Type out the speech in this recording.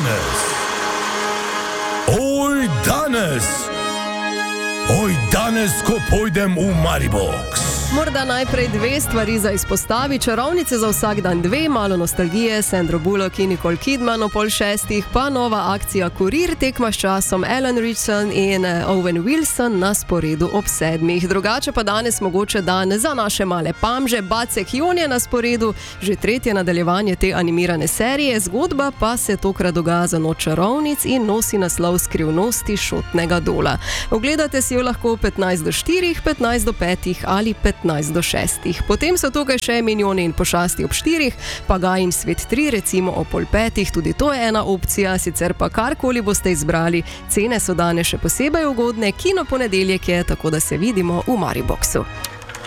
danes, ko pojdem v Maribox. Morda najprej dve stvari za izpostavi. Čarovnice za vsak dan dve, malo nostalgije, Sandra Bullock in Nicole Kidman o 5:30, pa nova akcija Kurir, tekma s časom Alan Ritchson in Owen Wilson na sporedu ob 7. Drugače pa danes mogoče dan za naše male pamže. Bacek-Jon je na sporedu, že tretje nadaljevanje te animirane serije, zgodba pa se tokrat dogaja za noč čarovnic in nosi naslov Skrivnosti Šotnega dola. Ogledate si jo lahko 15:04, 15:05 ali 15:06. Potem so tukaj še Minjoni in pošasti ob 4, pa Gaj in svet 3, recimo ob 4:30, tudi to je ena opcija, sicer pa karkoli boste izbrali, cene so danes še posebej ugodne, kino ponedeljek je, tako da se vidimo v Mariboxu.